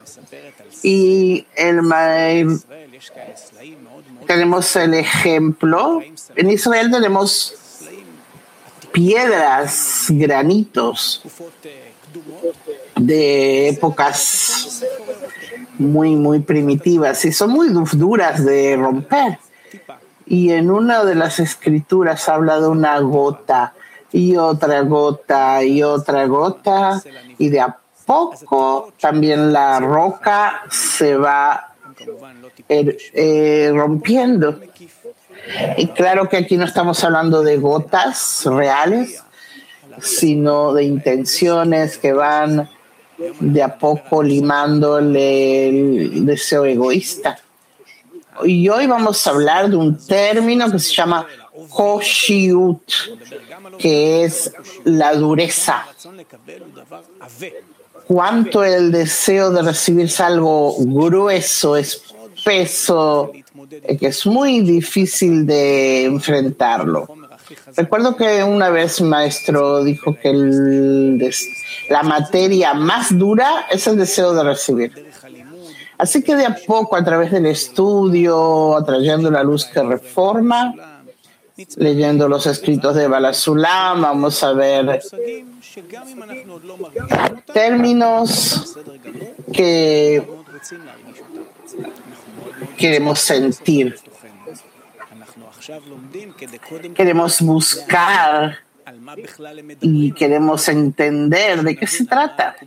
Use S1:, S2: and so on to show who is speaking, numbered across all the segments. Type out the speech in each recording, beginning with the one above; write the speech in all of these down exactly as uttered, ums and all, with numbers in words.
S1: Y el, tenemos el ejemplo. En Israel tenemos piedras, granitos de épocas muy, muy primitivas y son muy duras de romper. Y en una de las escrituras habla de una gota y otra gota y otra gota, y de a poco también la roca se va eh, eh, rompiendo. Y claro que aquí no estamos hablando de gotas reales, sino de intenciones que van de a poco limándole el deseo egoísta. Y hoy vamos a hablar de un término que se llama koshiut, que es la dureza. Cuánto el deseo de recibir algo grueso, espeso, que es muy difícil de enfrentarlo. Recuerdo que una vez un maestro dijo que el, la materia más dura es el deseo de recibir. Así que de a poco, a través del estudio, atrayendo la luz que reforma, leyendo los escritos de Baal HaSulam, vamos a ver términos que queremos sentir, queremos buscar y queremos entender de qué se trata.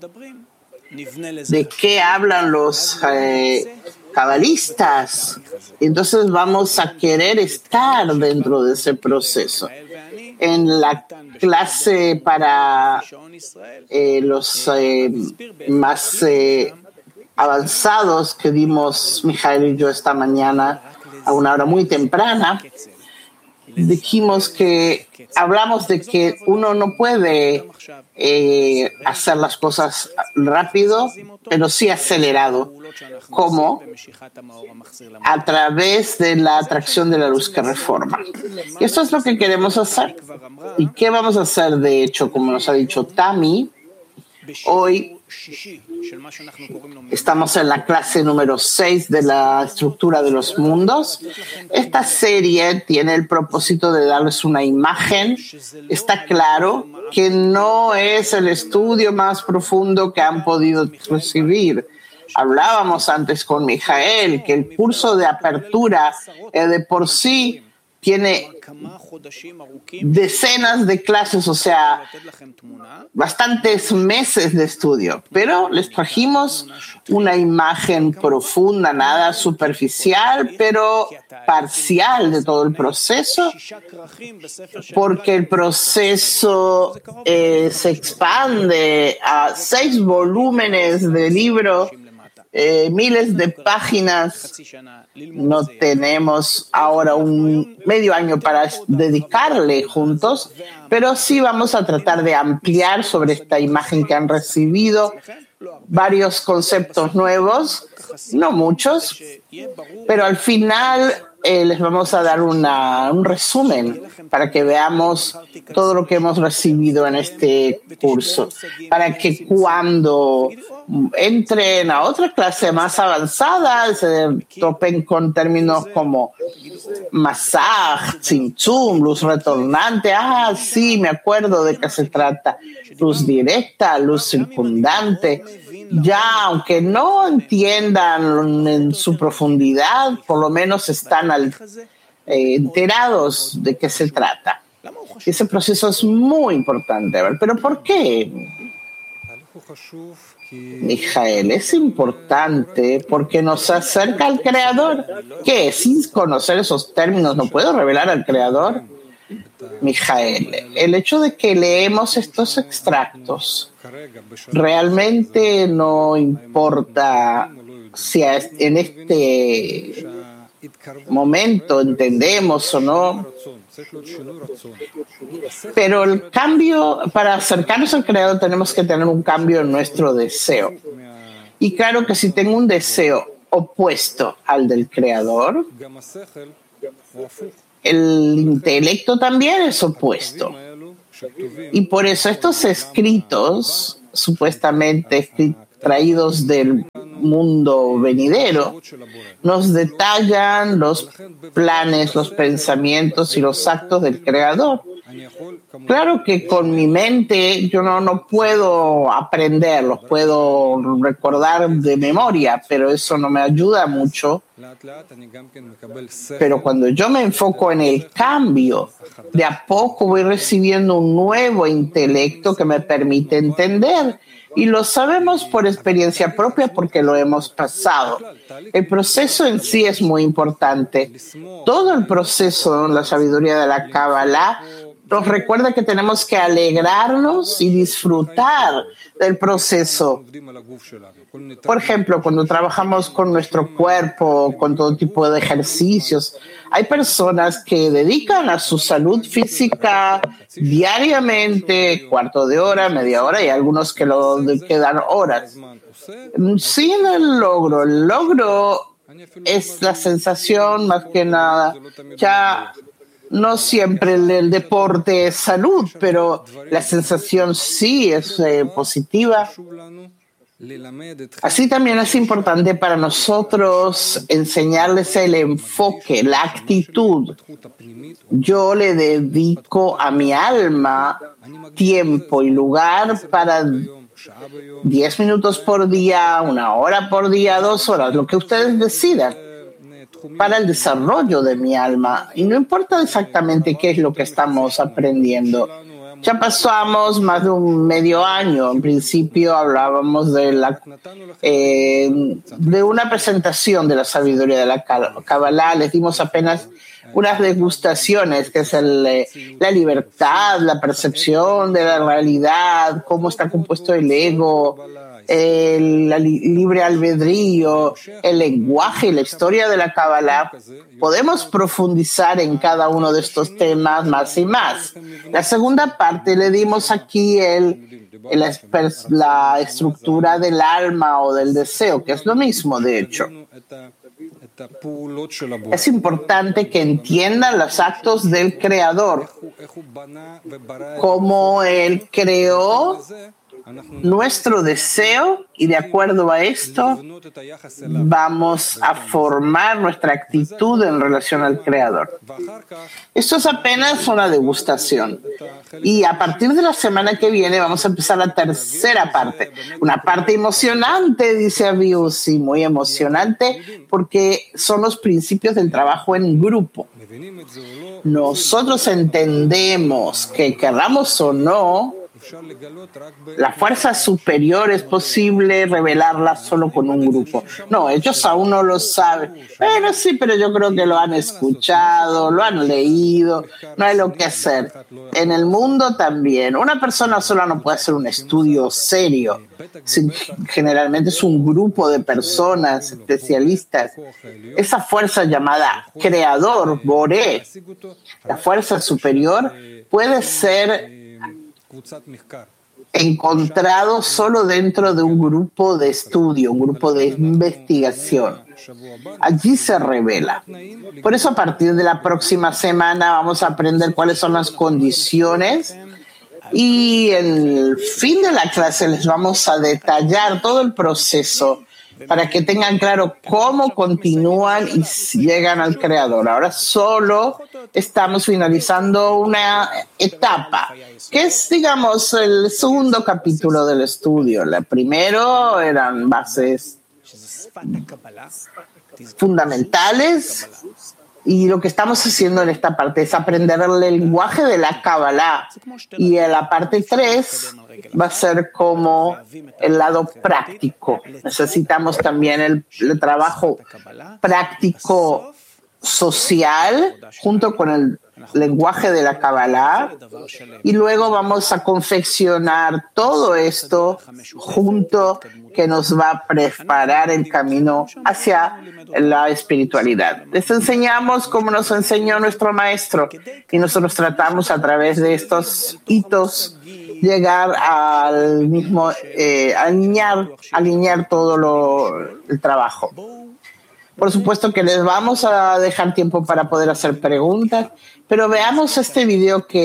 S1: ¿De qué hablan los eh, cabalistas? Entonces vamos a querer estar dentro de ese proceso. En la clase para eh, los eh, más eh, avanzados que dimos Mijael y yo esta mañana a una hora muy temprana, dijimos que hablamos de que uno no puede eh, hacer las cosas rápido, pero sí acelerado, como a través de la atracción de la luz que reforma. Y esto es lo que queremos hacer. ¿Y qué vamos a hacer? De hecho, como nos ha dicho Tami, hoy estamos en la clase número seis de la estructura de los mundos. Esta serie tiene el propósito de darles una imagen. Está claro que no es el estudio más profundo que han podido recibir. Hablábamos antes con Mijael que el curso de apertura eh, de por sí tiene decenas de clases, o sea, bastantes meses de estudio, pero les trajimos una imagen profunda, nada superficial, pero parcial de todo el proceso, porque el proceso eh, se expande a seis volúmenes de libro, Eh, miles de páginas. No tenemos ahora un medio año para dedicarle juntos, pero sí vamos a tratar de ampliar sobre esta imagen que han recibido varios conceptos nuevos, no muchos, pero al final eh, les vamos a dar una, un resumen para que veamos todo lo que hemos recibido en este curso, para que cuando entren a otra clase más avanzada se topen con términos como masaj, tzimtzum, luz retornante. Ah, sí, me acuerdo de qué se trata. Luz directa, luz circundante. Ya, aunque no entiendan en su profundidad, por lo menos están al, eh, enterados de qué se trata. Ese proceso es muy importante. A ver, ¿pero por qué? Mijael, es importante porque nos acerca al Creador. ¿Qué? Sin conocer esos términos, ¿no puedo revelar al Creador? Mijael, el hecho de que leemos estos extractos realmente no importa si en este momento entendemos o no, pero el cambio, para acercarnos al Creador tenemos que tener un cambio en nuestro deseo. Y claro que si tengo un deseo opuesto al del Creador, el intelecto también es opuesto. Y por eso estos escritos, supuestamente traídos del mundo venidero, nos detallan los planes, los pensamientos y los actos del Creador. Claro que con mi mente yo no, no puedo aprenderlos, puedo recordar de memoria, pero eso no me ayuda mucho. Pero cuando yo me enfoco en el cambio, de a poco voy recibiendo un nuevo intelecto que me permite entender. Y lo sabemos por experiencia propia porque lo hemos pasado. El proceso en sí es muy importante. Todo el proceso en la sabiduría de la Kabbalah nos recuerda que tenemos que alegrarnos y disfrutar del proceso. Por ejemplo, cuando trabajamos con nuestro cuerpo, con todo tipo de ejercicios, hay personas que dedican a su salud física diariamente, cuarto de hora, media hora, y algunos que lo quedan horas. Sin el logro, el logro es la sensación más que nada. Ya no siempre el, el deporte es salud, pero la sensación sí es eh, positiva. Así también es importante para nosotros enseñarles el enfoque, la actitud. Yo le dedico a mi alma tiempo y lugar para diez minutos por día, una hora por día, dos horas, lo que ustedes decidan, para el desarrollo de mi alma. Y no importa exactamente qué es lo que estamos aprendiendo. Ya pasamos más de un medio año. En principio hablábamos de, la, eh, de una presentación de la sabiduría de la Kabbalah. Les dimos apenas unas degustaciones, que es el, eh, la libertad, la percepción de la realidad, cómo está compuesto el ego, el la li- libre albedrío, el lenguaje y la historia de la Kabbalah. Podemos profundizar en cada uno de estos temas más y más. La segunda parte le dimos aquí el, el, la estructura del alma o del deseo, que es lo mismo, de hecho. Es importante que entiendan los actos del Creador, cómo Él creó nuestro deseo, y de acuerdo a esto vamos a formar nuestra actitud en relación al Creador. Esto es apenas una degustación, y a partir de la semana que viene vamos a empezar la tercera parte, una parte emocionante, dice Abius, y muy emocionante porque son los principios del trabajo en grupo. Nosotros entendemos que, querramos o no, la fuerza superior es posible revelarla solo con un grupo. No, ellos aún no lo saben. Bueno, sí, pero yo creo que lo han escuchado, lo han leído, no hay lo que hacer. En el mundo también. Una persona sola no puede hacer un estudio serio. Generalmente es un grupo de personas especialistas. Esa fuerza llamada creador, Boré, la fuerza superior, puede ser encontrado solo dentro de un grupo de estudio, un grupo de investigación. Allí se revela. Por eso, a partir de la próxima semana vamos a aprender cuáles son las condiciones, y en el fin de la clase les vamos a detallar todo el proceso para que tengan claro cómo continúan y llegan al Creador. Ahora solo estamos finalizando una etapa, que es, digamos, el segundo capítulo del estudio. El primero eran bases fundamentales, y lo que estamos haciendo en esta parte es aprender el lenguaje de la Kabbalah, y en la parte tres va a ser como el lado práctico. Necesitamos también el, el trabajo práctico social junto con el lenguaje de la Kabbalah, y luego vamos a confeccionar todo esto junto, que nos va a preparar el camino hacia la espiritualidad. Les enseñamos como nos enseñó nuestro maestro, y nosotros tratamos a través de estos hitos llegar al mismo, eh, alinear, alinear todo lo, el trabajo. Por supuesto que les vamos a dejar tiempo para poder hacer preguntas, pero veamos este video que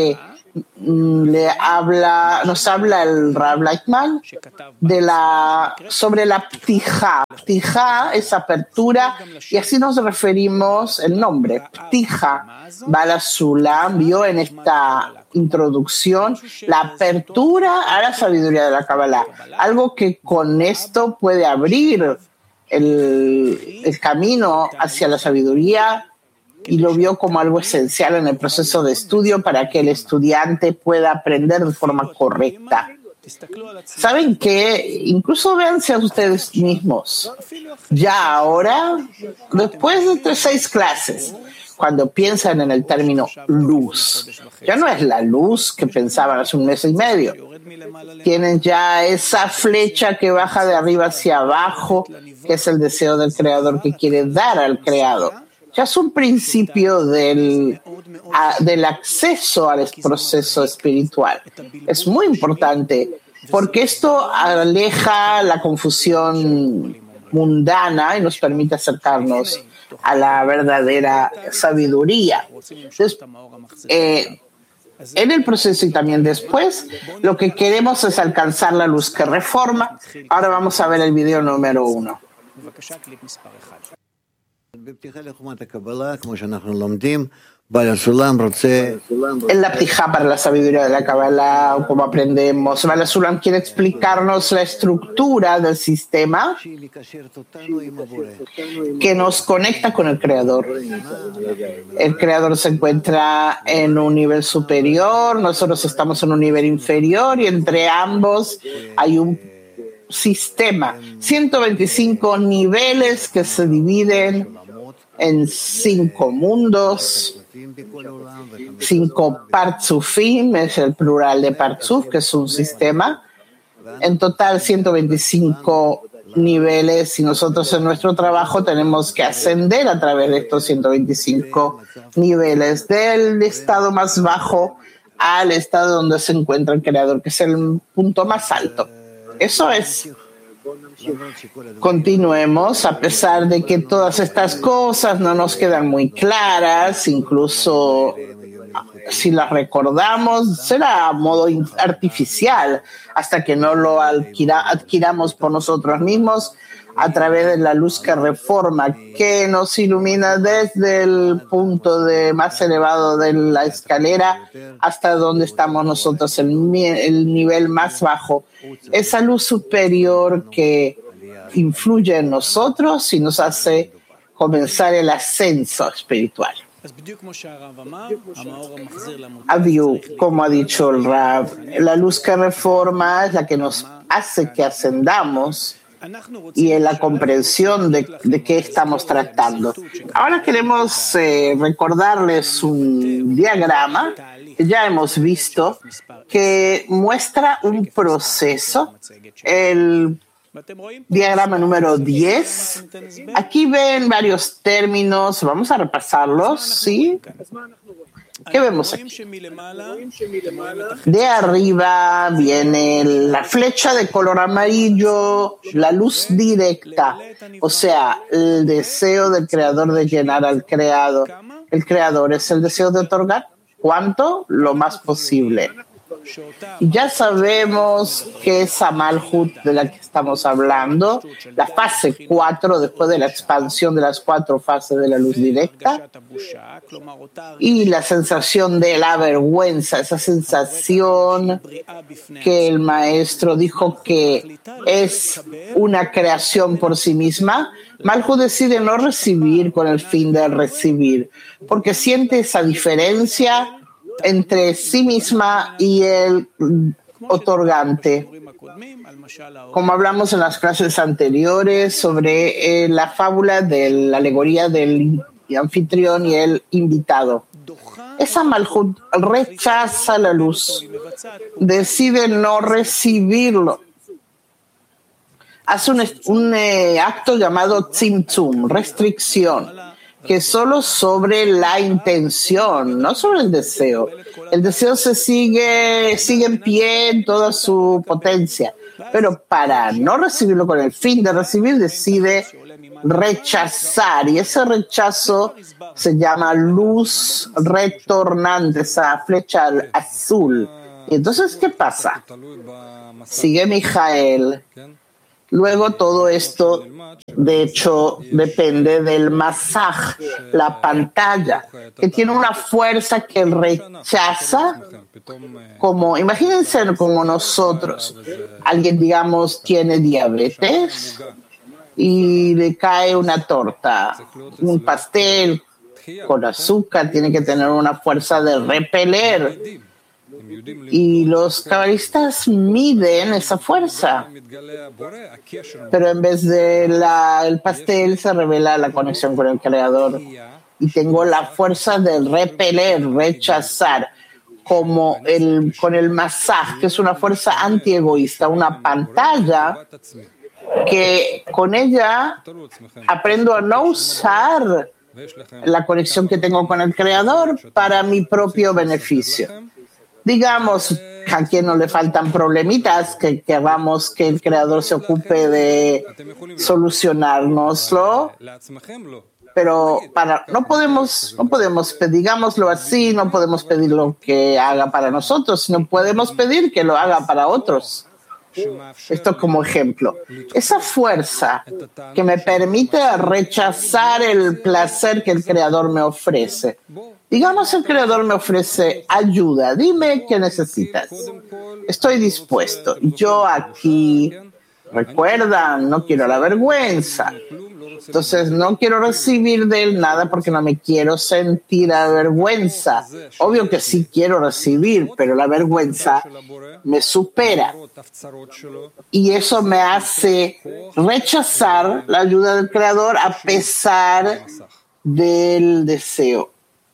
S1: le habla, nos habla el Rav Lightman de la, sobre la ptijá. Ptijá es apertura y así nos referimos el nombre. Ptijá, Bala Sulam vio en esta introducción la apertura a la sabiduría de la Kabbalah. Algo que con esto puede abrir el, el camino hacia la sabiduría, y lo vio como algo esencial en el proceso de estudio para que el estudiante pueda aprender de forma correcta. ¿Saben qué? Incluso véanse a ustedes mismos. Ya ahora, después de seis clases, cuando piensan en el término luz, ya no es la luz que pensaban hace un mes y medio. Tienen ya esa flecha que baja de arriba hacia abajo, que es el deseo del creador que quiere dar al creado. Ya es un principio del, a, del acceso al proceso espiritual. Es muy importante porque esto aleja la confusión mundana y nos permite acercarnos a la verdadera sabiduría. Entonces, eh, en el proceso y también después, lo que queremos es alcanzar la luz que reforma. Ahora vamos a ver el video número uno. En la ptijá para la sabiduría de la Kabbalah, como aprendemos, Bala Sulam quiere explicarnos la estructura del sistema que nos conecta con el Creador. El Creador se encuentra en un nivel superior, nosotros estamos en un nivel inferior y entre ambos hay un sistema, ciento veinticinco niveles que se dividen en cinco mundos, cinco partzufim, es el plural de partzuf, que es un sistema. En total, ciento veinticinco niveles y nosotros en nuestro trabajo tenemos que ascender a través de estos ciento veinticinco niveles, del estado más bajo al estado donde se encuentra el creador, que es el punto más alto. Eso es. Continuemos, a pesar de que todas estas cosas no nos quedan muy claras, incluso si las recordamos, será a modo artificial, hasta que no lo adquira, adquiramos por nosotros mismos a través de la luz que reforma, que nos ilumina desde el punto de más elevado de la escalera hasta donde estamos nosotros, el, el nivel más bajo. Esa luz superior que influye en nosotros y nos hace comenzar el ascenso espiritual. Aviu, como ha dicho el Rav, la luz que reforma es la que nos hace que ascendamos y en la comprensión de, de qué estamos tratando. Ahora queremos eh, recordarles un diagrama que ya hemos visto que muestra un proceso, el diagrama número diez. Aquí ven varios términos, vamos a repasarlos, ¿sí? ¿Qué vemos aquí? De arriba viene la flecha de color amarillo, la luz directa, o sea, el deseo del creador de llenar al creado. El creador es el deseo de otorgar. ¿Cuánto? Lo más posible. Y ya sabemos que esa Malhut de la que estamos hablando, la fase cuatro, después de la expansión de las cuatro fases de la luz directa, y la sensación de la vergüenza, esa sensación que el maestro dijo que es una creación por sí misma, Malhut decide no recibir con el fin de recibir, porque siente esa diferencia entre sí misma y el otorgante. Como hablamos en las clases anteriores sobre eh, la fábula de la alegoría del anfitrión y el invitado. Esa Malhut rechaza la luz, decide no recibirlo. Hace un, un eh, acto llamado tzimtzum, restricción, que solo sobre la intención, no sobre el deseo. El deseo se sigue, sigue en pie en toda su potencia, pero para no recibirlo con el fin de recibir, decide rechazar, y ese rechazo se llama luz retornante, esa flecha azul. Y entonces, ¿qué pasa? Sigue Mijael. Luego todo esto, de hecho, depende del masaj, la pantalla, que tiene una fuerza que rechaza, como, imagínense como nosotros, alguien, digamos, tiene diabetes y le cae una torta, un pastel con azúcar, tiene que tener una fuerza de repeler. Y los cabalistas miden esa fuerza, pero en vez de la, el pastel se revela la conexión con el Creador, y tengo la fuerza de repeler, rechazar, como el, con el masaj, que es una fuerza antiegoísta, una pantalla que con ella aprendo a no usar la conexión que tengo con el Creador para mi propio beneficio. Digamos, a quien no le faltan problemitas, que queramos que el Creador se ocupe de solucionárnoslo, pero para, no podemos, no podemos, digámoslo así, no podemos pedir lo que haga para nosotros, sino podemos pedir que lo haga para otros. Esto como ejemplo. Esa fuerza que me permite rechazar el placer que el Creador me ofrece. Digamos, el Creador me ofrece ayuda. Dime qué necesitas. Estoy dispuesto. Yo aquí, recuerdan, no quiero la vergüenza. Entonces no quiero recibir de él nada porque no me quiero sentir a vergüenza. Obvio que sí quiero recibir, pero la vergüenza me supera. Y eso me hace rechazar la ayuda del Creador a pesar del deseo.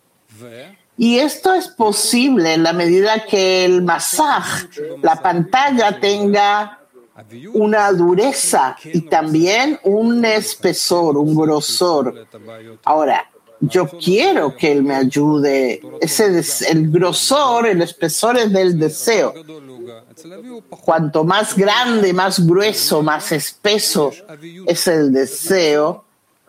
S1: Y esto es posible en la medida que el masaj, la pantalla, tenga una dureza y también un espesor, un grosor. Ahora, yo quiero que él me ayude. Ese es el grosor, el espesor es del deseo. Cuanto más grande, más grueso, más espeso es el deseo,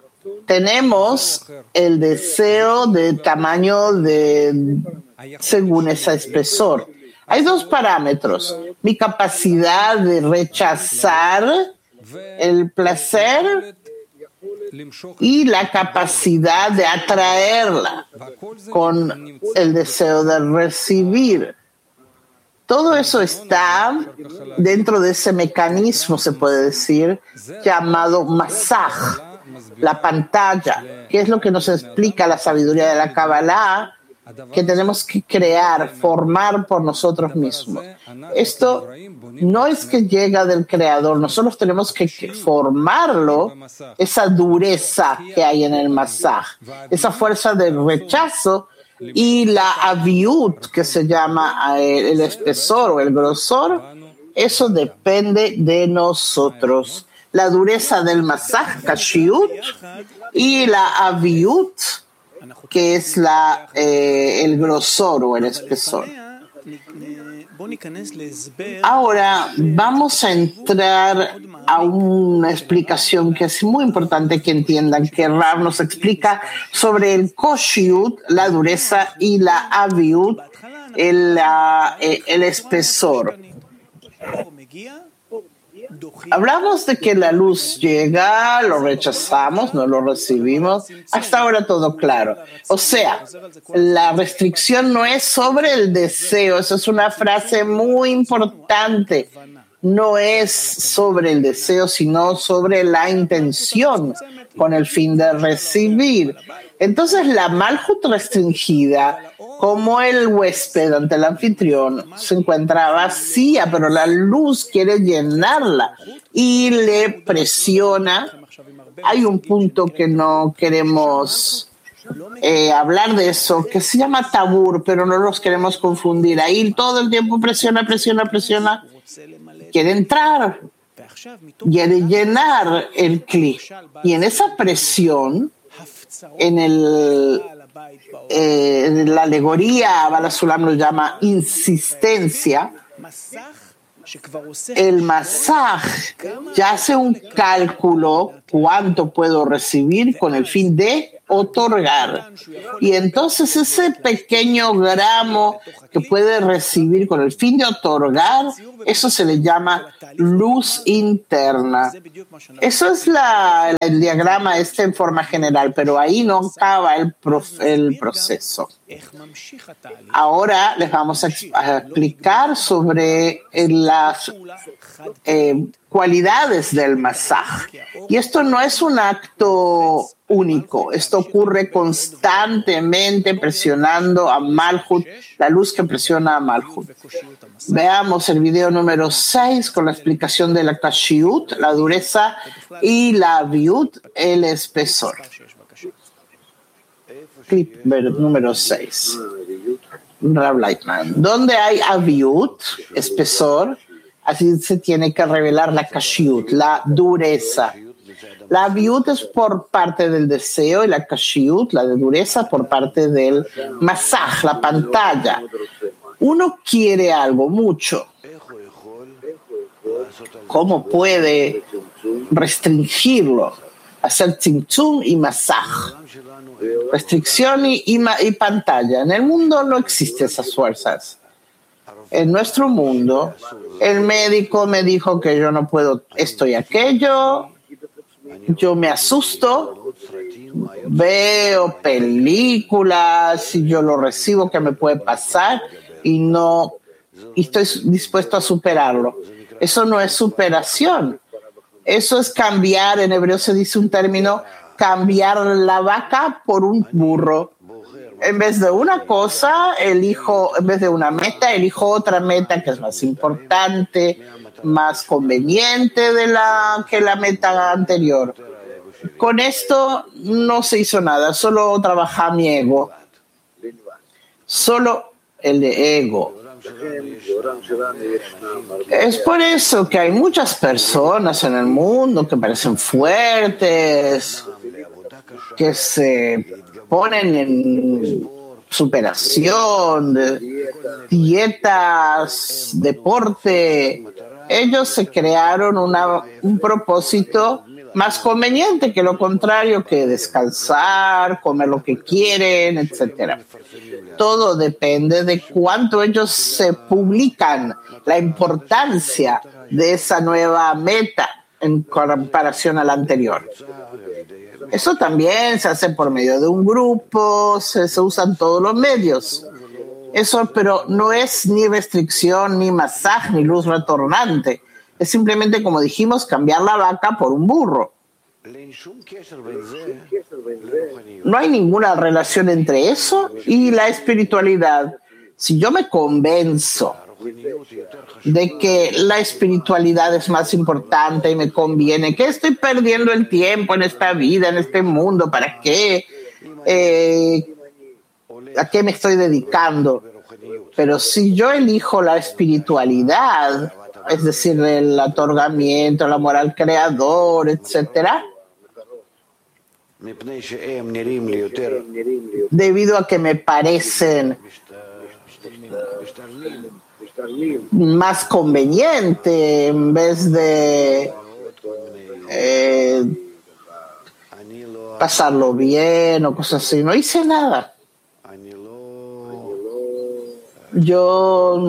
S1: tenemos el deseo de tamaño de según ese espesor. Hay dos parámetros: mi capacidad de rechazar el placer y la capacidad de atraerla con el deseo de recibir. Todo eso está dentro de ese mecanismo, se puede decir, llamado masaj, la pantalla, que es lo que nos explica la sabiduría de la Kabbalah, que tenemos que crear, formar por nosotros mismos. Esto no es que llega del Creador, nosotros tenemos que formarlo, esa dureza que hay en el masaj, esa fuerza del rechazo y la aviut, que se llama el espesor o el grosor. Eso depende de nosotros. La dureza del masaj, kashiut, y la aviut, que es la, eh, el grosor o el espesor. Ahora vamos a entrar a una explicación que es muy importante que entiendan, que Rav nos explica sobre el koshiut, la dureza, y la aviut, el, la, el espesor. Hablamos de que la luz llega, lo rechazamos, no lo recibimos. Hasta ahora todo claro. O sea, la restricción no es sobre el deseo. Eso es una frase muy importante. No es sobre el deseo, sino sobre la intención con el fin de recibir. Entonces, la Malhut restringida, como el huésped ante el anfitrión, se encuentra vacía, pero la luz quiere llenarla y le presiona. Hay un punto que no queremos eh, hablar de eso, que se llama tabur, pero no los queremos confundir. Ahí todo el tiempo presiona, presiona, presiona. Quiere entrar, quiere llenar el cli. Y en esa presión, en el eh, en la alegoría, Bala Sulam lo llama insistencia, el masaj ya hace un cálculo cuánto puedo recibir con el fin de otorgar. Y entonces ese pequeño gramo que puede recibir con el fin de otorgar, eso se le llama luz interna. Eso es la, el diagrama este en forma general, pero ahí no acaba el, prof, el proceso. Ahora les vamos a, a explicar sobre las eh, cualidades del masaj. Y esto no es un acto único. Esto ocurre constantemente presionando a Malhut, la luz que presiona a Malhut. Veamos el video número seis con la explicación de la kashiut, la dureza, y la aviut, el espesor. Clip número seis. Rav Lightman. Donde hay aviut, espesor, así se tiene que revelar la kashiut, la dureza. La aviut es por parte del deseo y la kashiut, la de dureza, por parte del masaj, la pantalla. Uno quiere algo mucho. ¿Cómo puede restringirlo? Hacer tzimtzum y masaj. Restricción y, y, y pantalla. En el mundo no existen esas fuerzas. En nuestro mundo, el médico me dijo que yo no puedo esto y aquello. Yo me asusto, veo películas y yo lo recibo que me puede pasar y no y estoy dispuesto a superarlo. Eso no es superación. Eso es cambiar, en hebreo se dice un término, cambiar la vaca por un burro. En vez de una cosa, elijo, en vez de una meta, elijo otra meta que es más importante, más conveniente de la que la meta anterior. Con esto no se hizo nada, solo trabaja mi ego. Solo el ego. Es por eso que hay muchas personas en el mundo que parecen fuertes, que se ponen en superación, de dietas, deporte. Ellos se crearon una, un propósito más conveniente que lo contrario, que descansar, comer lo que quieren, etcétera. Todo depende de cuánto ellos se publican, la importancia de esa nueva meta en comparación a la anterior. Eso también se hace por medio de un grupo, se, se usan todos los medios. Eso, pero no es ni restricción, ni masaj, ni luz retornante. Es simplemente, como dijimos, cambiar la vaca por un burro. No hay ninguna relación entre eso y la espiritualidad. Si yo me convenzo de que la espiritualidad es más importante y me conviene, que estoy perdiendo el tiempo en esta vida, en este mundo, ¿para qué? Eh, ¿A qué me estoy dedicando? Pero si yo elijo la espiritualidad, es decir, el otorgamiento, la moral creador, etcétera, debido a que me parecen más conveniente en vez de eh, pasarlo bien o cosas así. No hice nada. Yo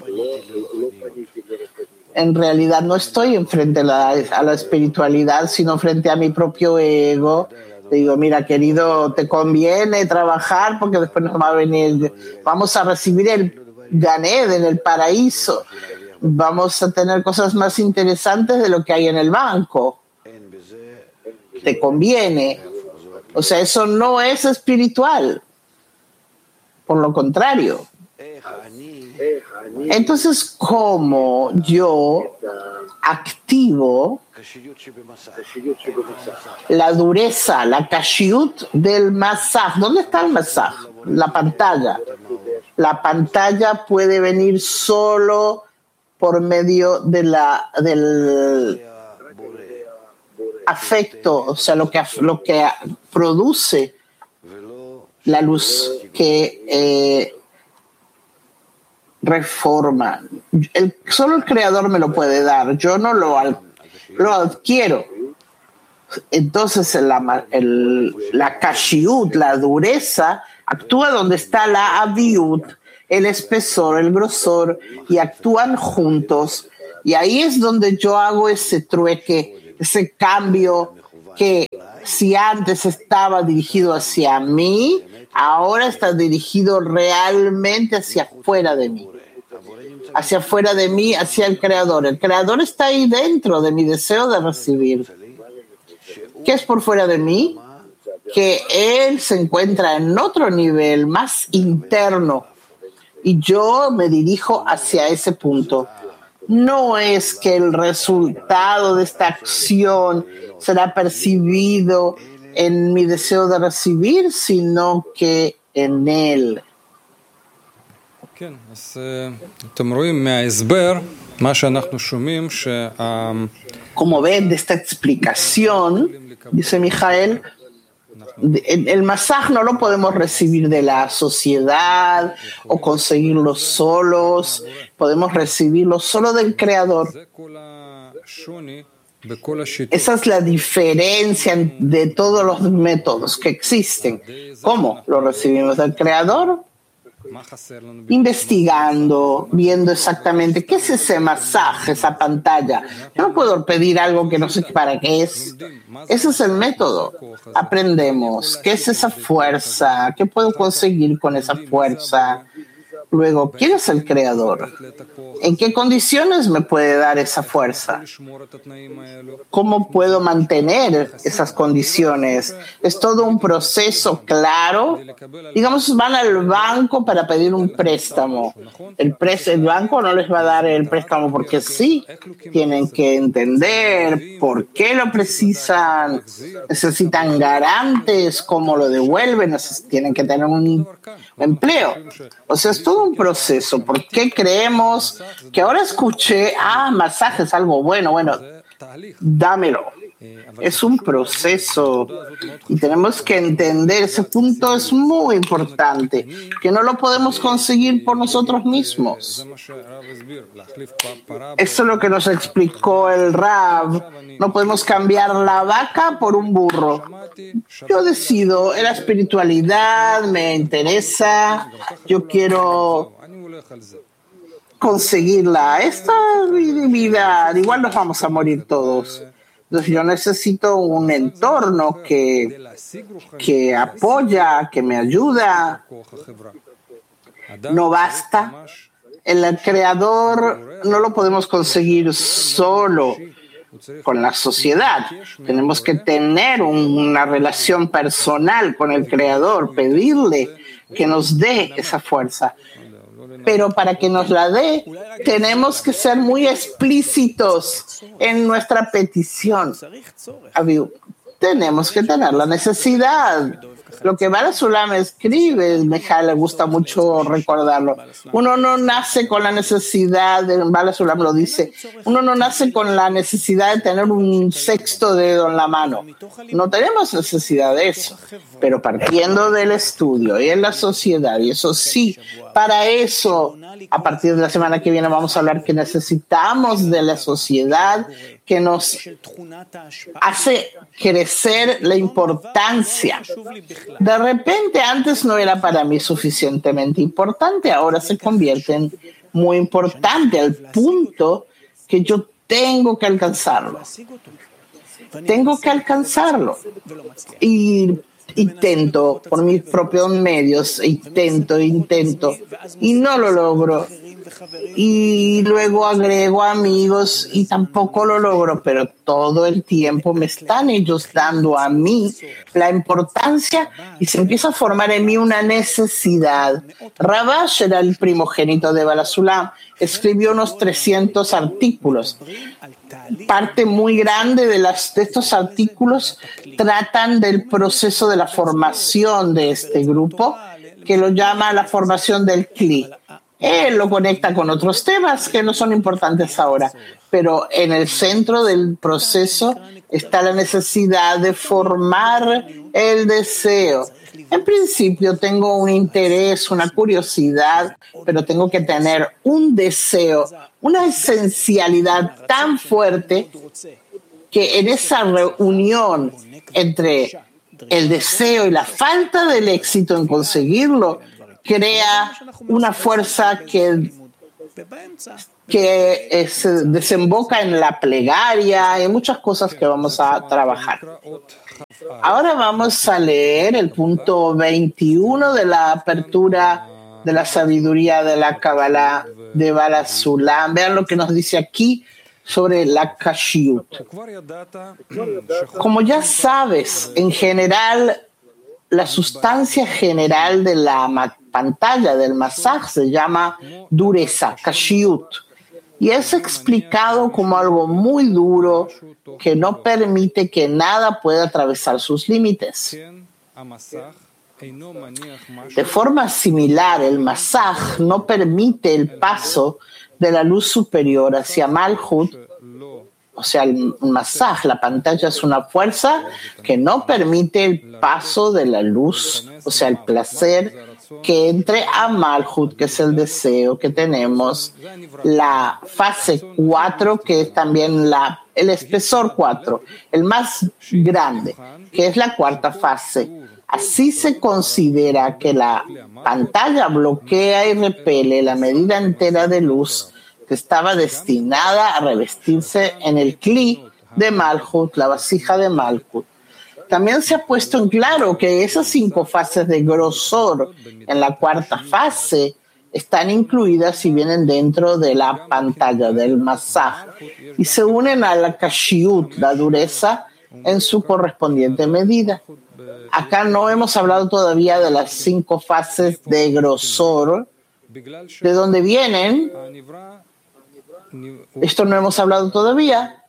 S1: en realidad no estoy enfrente a la, a la espiritualidad, sino frente a mi propio ego. Te digo, mira, querido, te conviene trabajar porque después nos va a venir, vamos a recibir el Ganed en el paraíso. Vamos a tener cosas más interesantes de lo que hay en el banco. Te conviene. O sea, eso no es espiritual. Por lo contrario. Entonces, ¿cómo yo activo la dureza, la kashiut del masaj? ¿Dónde está el masaj? La pantalla. La pantalla puede venir solo por medio de la, del afecto, o sea, lo que, lo que produce la luz que... Eh, reforma. El, solo el creador me lo puede dar, yo no lo, lo adquiero. Entonces la, el, la kashiut, la dureza, actúa donde está la aviut, el espesor, el grosor, y actúan juntos. Y ahí es donde yo hago ese trueque, ese cambio que si antes estaba dirigido hacia mí, ahora está dirigido realmente hacia afuera de mí. Hacia afuera de mí, hacia el creador. El creador está ahí dentro de mi deseo de recibir. ¿Qué es por fuera de mí? Que él se encuentra en otro nivel más interno y yo me dirijo hacia ese punto. No es que el resultado de esta acción será percibido en mi deseo de recibir, sino que en él. Como ven de esta explicación, dice Mijael, el, el masaj no lo podemos recibir de la sociedad o conseguirlo solos, podemos recibirlo solo del Creador. Esa es la diferencia de todos los métodos que existen. ¿Cómo lo recibimos del Creador? Investigando, viendo exactamente qué es ese masaje, esa pantalla. Yo no puedo pedir algo que no sé para qué es. Ese es el método. Aprendemos qué es esa fuerza, qué puedo conseguir con esa fuerza. Luego, ¿quién es el creador? ¿En qué condiciones me puede dar esa fuerza? ¿Cómo puedo mantener esas condiciones? Es todo un proceso claro. Digamos, van al banco para pedir un préstamo. El, pres- el banco no les va a dar el préstamo porque sí. Tienen que entender por qué lo precisan. Necesitan garantes, cómo lo devuelven. Neces- tienen que tener un empleo. O sea, es todo un proceso. ¿Por qué creemos que ahora escuché, ah, masaje es algo bueno? Bueno, dámelo. Es un proceso y tenemos que entender, ese punto es muy importante, que no lo podemos conseguir por nosotros mismos. Eso es lo que nos explicó el Rav. No podemos cambiar la vaca por un burro. Yo decido, la espiritualidad me interesa, yo quiero conseguirla. Esta vida, igual nos vamos a morir todos. Entonces yo necesito un entorno que, que apoya, que me ayuda. No basta. El creador no lo podemos conseguir solo con la sociedad. Tenemos que tener una relación personal con el creador, pedirle que nos dé esa fuerza. Pero para que nos la dé, tenemos que ser muy explícitos en nuestra petición. Tenemos que tener la necesidad. Lo que Bala Sulam escribe, Mijael le gusta mucho recordarlo. Uno no nace con la necesidad, de, Bala Sulam lo dice, uno no nace con la necesidad de tener un sexto dedo en la mano. No tenemos necesidad de eso. Pero partiendo del estudio y en la sociedad, y eso sí, para eso, a partir de la semana que viene vamos a hablar que necesitamos de la sociedad que nos hace crecer la importancia. De repente antes no era para mí suficientemente importante, ahora se convierte en muy importante al punto que yo tengo que alcanzarlo. Tengo que alcanzarlo. Y intento por mis propios medios, intento, intento, y no lo logro. Y luego agrego amigos y tampoco lo logro, pero todo el tiempo me están ellos dando a mí la importancia y se empieza a formar en mí una necesidad. Rabash era el primogénito de Bala Sulam, escribió unos trescientos artículos. Parte muy grande de, las, de estos artículos tratan del proceso de la formación de este grupo, que lo llama la formación del Kli. Él lo conecta con otros temas que no son importantes ahora, pero en el centro del proceso está la necesidad de formar el deseo. En principio tengo un interés, una curiosidad, pero tengo que tener un deseo, una esencialidad tan fuerte que en esa reunión entre el deseo y la falta del éxito en conseguirlo crea una fuerza que, que es, desemboca en la plegaria y muchas cosas que vamos a trabajar. Ahora vamos a leer el punto veintiuno de la apertura de la sabiduría de la Kabbalah de Baal HaSulam. Vean lo que nos dice aquí sobre la Kashiut. Como ya sabes, en general, la sustancia general de la pantalla del masaj se llama dureza, Kashiut, y es explicado como algo muy duro que no permite que nada pueda atravesar sus límites. De forma similar, el masaj no permite el paso de la luz superior hacia Malhut. O sea, el masaj, la pantalla, es una fuerza que no permite el paso de la luz, o sea, el placer, que entre a Malhut, que es el deseo que tenemos, la fase cuatro, que es también la, el espesor cuatro, el más grande, que es la cuarta fase. Así se considera que la pantalla bloquea y repele la medida entera de luz que estaba destinada a revestirse en el kli de Malhut, la vasija de Malhut. También se ha puesto en claro que esas cinco fases de grosor en la cuarta fase están incluidas y vienen dentro de la pantalla del masaj y se unen a la kashiut, la dureza, en su correspondiente medida. Acá no hemos hablado todavía de las cinco fases de grosor, de dónde vienen. Esto no hemos hablado todavía.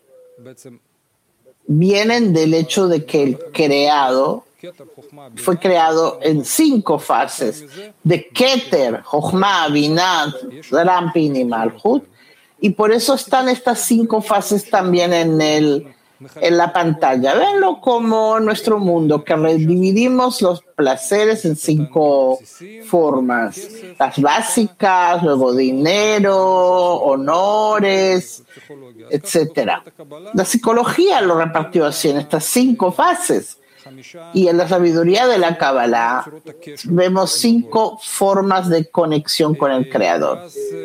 S1: Vienen del hecho de que el creado fue creado en cinco fases de Keter, Jochma, Binah, Rampin y Malhut, y por eso están estas cinco fases también en el en la pantalla. Véanlo como en nuestro mundo, que dividimos los placeres en cinco formas. Las básicas, luego dinero, honores, etcétera. La psicología lo repartió así en estas cinco fases. Y en la sabiduría de la Kabbalah vemos cinco formas de conexión con el Creador.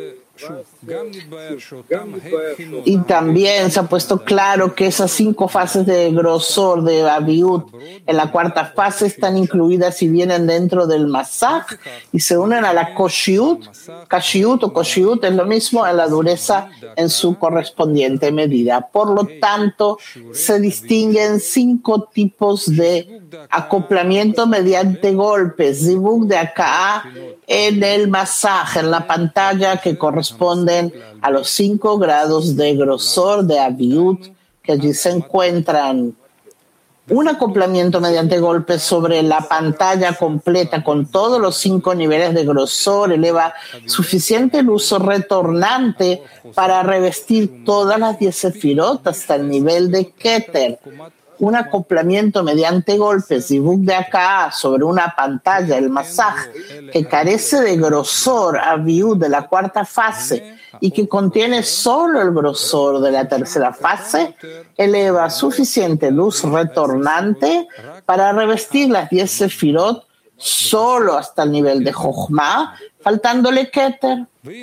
S1: Y también se ha puesto claro que esas cinco fases de grosor de Abiut en la cuarta fase están incluidas y vienen dentro del masaj y se unen a la Koshiut. Kashiut o Koshiut es lo mismo en la dureza en su correspondiente medida. Por lo tanto, se distinguen cinco tipos de acoplamiento mediante golpes, zibuk de acá en el masaj, en la pantalla, que corresponden a los cinco grados de grosor de Abiut, que allí se encuentran. Un acoplamiento mediante golpes sobre la pantalla completa con todos los cinco niveles de grosor eleva suficiente luz retornante para revestir todas las diez sefirot hasta el nivel de Keter. Un acoplamiento mediante golpes zibuk de acá sobre una pantalla, el masaj, que carece de grosor Abiut de la cuarta fase y que contiene solo el grosor de la tercera fase, eleva suficiente luz retornante para revestir las diez sefirot solo hasta el nivel de Jochma, faltándole Keter.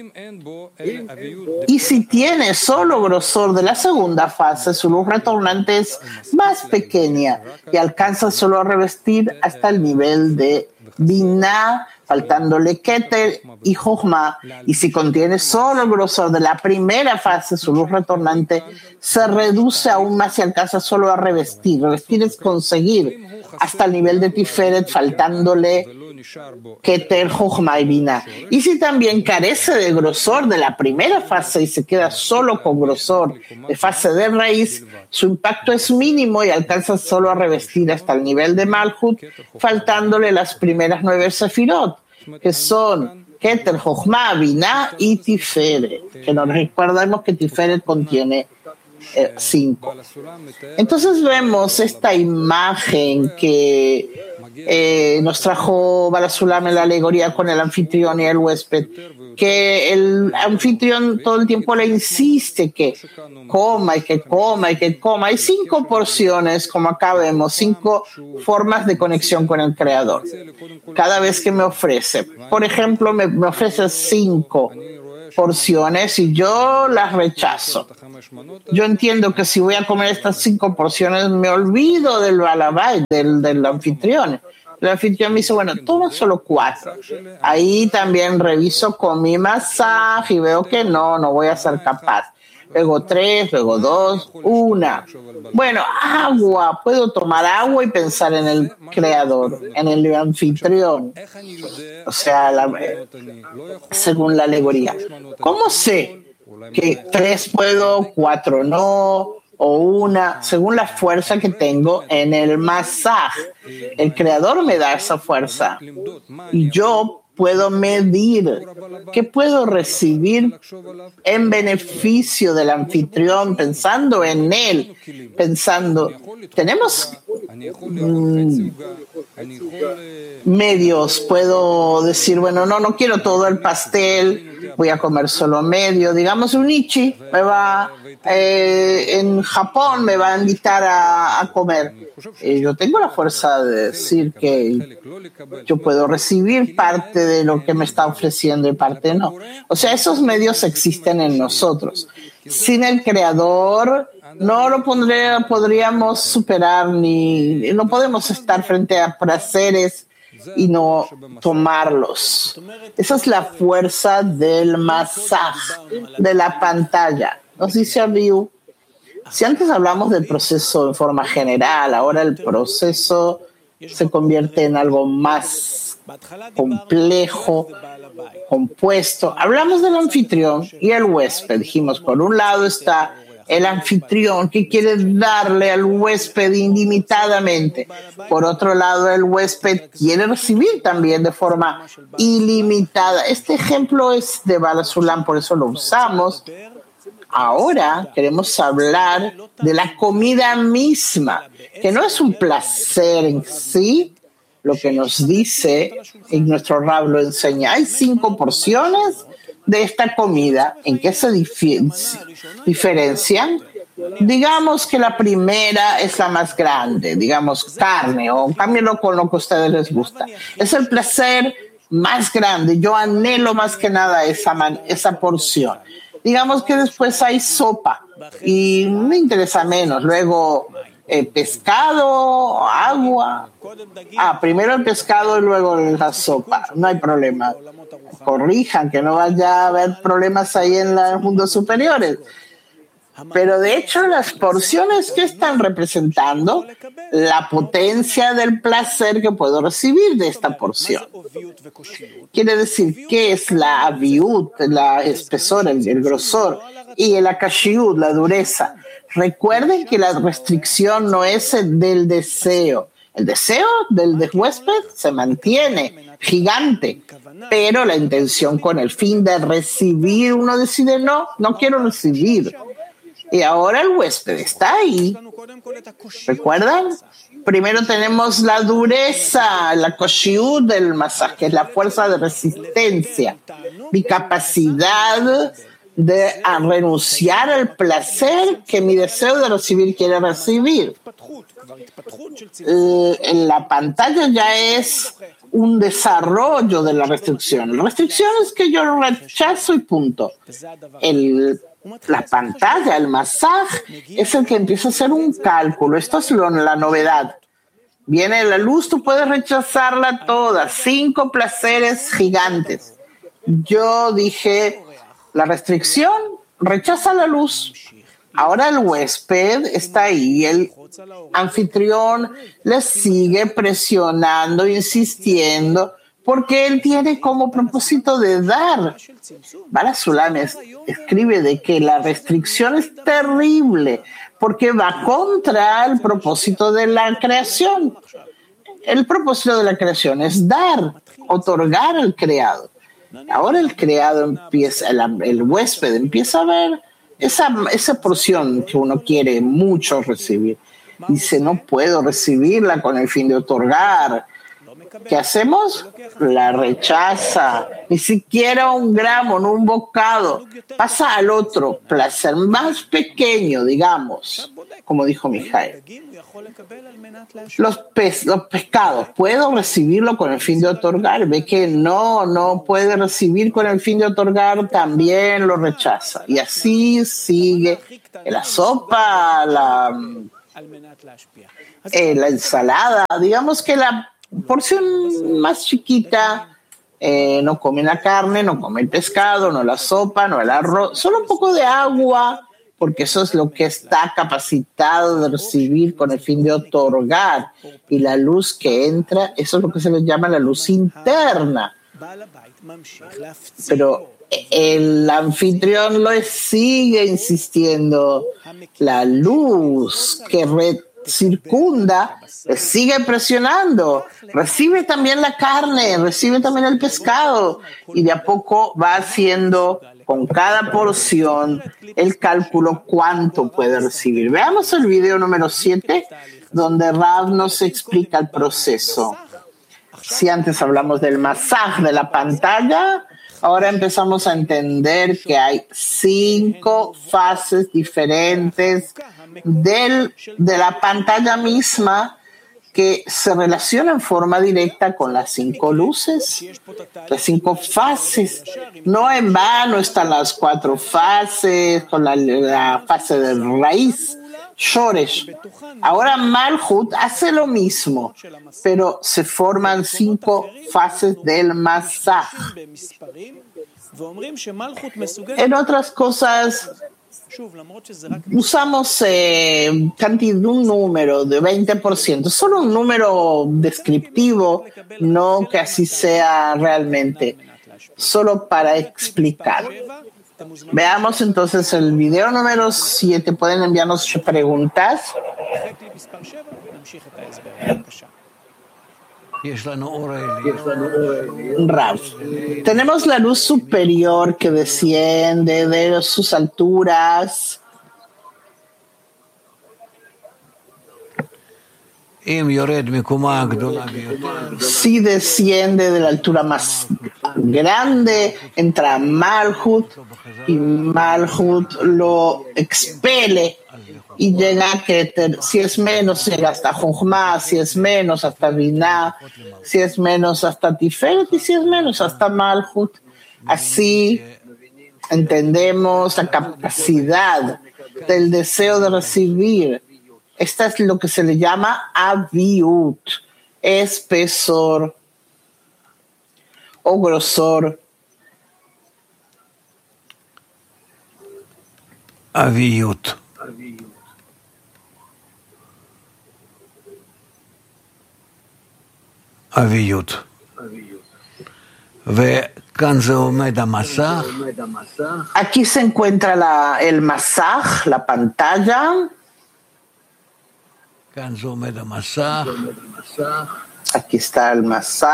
S1: Y si tiene solo grosor de la segunda fase, su luz retornante es más pequeña y alcanza solo a revestir hasta el nivel de Binah, faltándole Keter y Jochma. Y si contiene solo el grosor de la primera fase, su luz retornante se reduce aún más y alcanza solo a revestir. Revestir es conseguir hasta el nivel de Tiferet, faltándole Keter, Jochma y Binah. Y si también carece de grosor de la primera fase y se queda solo con grosor de fase de raíz, su impacto es mínimo y alcanza solo a revestir hasta el nivel de Malhut, faltándole las primeras nueve sefirot, que son Keter, Jochma, Binah y Tiferet, que nos recordamos que Tiferet contiene eh, cinco. Entonces vemos esta imagen que eh, nos trajo Baal HaSulam en la alegoría con el anfitrión y el huésped, que el anfitrión todo el tiempo le insiste que coma y que coma y que coma. Hay cinco porciones, como acá vemos, cinco formas de conexión con el Creador. Cada vez que me ofrece, por ejemplo, me, me ofrece cinco porciones y yo las rechazo. Yo entiendo que si voy a comer estas cinco porciones me olvido del balabay, del, del anfitrión. El anfitrión me dice, bueno, toma solo cuatro. Ahí también reviso con mi masaje y veo que no, no voy a ser capaz. Luego tres, luego dos, una. Bueno, agua. Puedo tomar agua y pensar en el creador, en el anfitrión. O sea, la, según la alegoría. ¿Cómo sé que tres puedo, cuatro no, o una? Según la fuerza que tengo en el masaje. El creador me da esa fuerza. Y yo puedo medir qué puedo recibir en beneficio del anfitrión, pensando en él, pensando, tenemos mm, medios, puedo decir, bueno, no, no quiero todo el pastel, voy a comer solo medio, digamos un Ichi me va eh, en Japón me va a invitar a, a comer. Eh, yo tengo la fuerza de decir que yo puedo recibir parte de lo que me está ofreciendo y parte no. O sea, esos medios existen en nosotros. Sin el creador no lo pondré, podríamos superar ni no podemos estar frente a placeres y no tomarlos. Esa es la fuerza del masaje, de la pantalla. Nos dice Abiu, si antes hablamos del proceso en forma general, ahora el proceso se convierte en algo más complejo, compuesto. Hablamos del anfitrión y el huésped. Dijimos, por un lado está el anfitrión que quiere darle al huésped ilimitadamente. Por otro lado, el huésped quiere recibir también de forma ilimitada. Este ejemplo es de Baal HaSulam, por eso lo usamos. Ahora queremos hablar de la comida misma, que no es un placer en sí, lo que nos dice, y nuestro Rab lo enseña. Hay cinco porciones de esta comida. ¿En qué se dif- diferencian? Digamos que la primera es la más grande, digamos carne, o cámbienlo con lo que a ustedes les gusta. Es el placer más grande. Yo anhelo más que nada esa, man- esa porción. Digamos que después hay sopa y me interesa menos. Luego eh, pescado, agua. Ah, primero el pescado y luego la sopa. No hay problema. Corrijan, que no vaya a haber problemas ahí en los mundos superiores. Pero de hecho las porciones que están representando la potencia del placer que puedo recibir de esta porción. Quiere decir que es la aviut, la espesor, el, el grosor, y el akashiut, la dureza. Recuerden que la restricción no es el del deseo. El deseo del, del huésped se mantiene gigante, pero la intención con el fin de recibir, uno decide no, no quiero recibir. Y ahora el huésped está ahí. ¿Recuerdan? Primero tenemos la dureza, la koshiut del masaje, que es la fuerza de resistencia, mi capacidad de a renunciar al placer que mi deseo de recibir quiere recibir. Eh, en la pantalla ya es un desarrollo de la restricción. La restricción es que yo lo rechazo y punto. El La pantalla, el masaje, es el que empieza a hacer un cálculo. Esto es lo, la novedad. Viene la luz, tú puedes rechazarla toda. Cinco placeres gigantes. Yo dije, la restricción rechaza la luz. Ahora el huésped está ahí, el anfitrión le sigue presionando, insistiendo, porque él tiene como propósito de dar. Baal HaSulam escribe de que la restricción es terrible porque va contra el propósito de la creación. El propósito de la creación es dar, otorgar al creado. Ahora el criado empieza, el, el huésped empieza a ver esa, esa porción que uno quiere mucho recibir. Dice, no puedo recibirla con el fin de otorgar. ¿Qué hacemos? La rechaza. Ni siquiera un gramo, no un bocado. Pasa al otro placer más pequeño, digamos, como dijo Mijael. Los, pez, los pescados, ¿puedo recibirlo con el fin de otorgar? Ve que no, no puede recibir con el fin de otorgar, también lo rechaza. Y así sigue la sopa, la, eh, la ensalada. Digamos que la porción más chiquita eh, no come la carne, no come el pescado, no la sopa, no el arroz, solo un poco de agua, porque eso es lo que está capacitado de recibir con el fin de otorgar. Y la luz que entra, eso es lo que se le llama la luz interna. Pero el anfitrión lo sigue insistiendo. La luz que re circunda, sigue presionando, recibe también la carne, recibe también el pescado y de a poco va haciendo con cada porción el cálculo cuánto puede recibir. Veamos el video número siete, donde Rav nos explica el proceso. Si antes hablamos del masaj de la pantalla, ahora empezamos a entender que hay cinco fases diferentes del, de la pantalla misma que se relaciona en forma directa con las cinco luces, las cinco fases. No en vano están las cuatro fases, con la, la fase de raíz, Shoresh. Ahora Malhut hace lo mismo, pero se forman cinco fases del Masaj. En otras cosas, usamos eh, cantidad de un número de veinte por ciento, solo un número descriptivo, no que así sea realmente, solo para explicar. Veamos entonces el video número siete. Pueden enviarnos preguntas. Rav, tenemos la luz superior que desciende de sus alturas. Si desciende de la altura más grande, entra Malhut y Malhut lo expele y llega a Keter. Si es menos, llega hasta Jochma, si es menos, hasta Binah, si es menos, hasta Tiferet, y si es menos, hasta Malhut. Así entendemos la capacidad del deseo de recibir. Esta es lo que se le llama aviut, espesor o grosor.
S2: Aviut. Aviut.
S1: Aquí se encuentra la, el masaj, la pantalla. Aquí está el masaj.